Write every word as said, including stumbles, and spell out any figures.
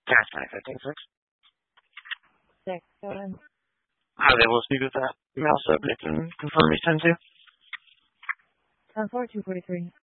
Task nine fifteen six. Six, go ahead. I was able to speak with that mail subject and confirm he sent to. Uh, four two forty-three.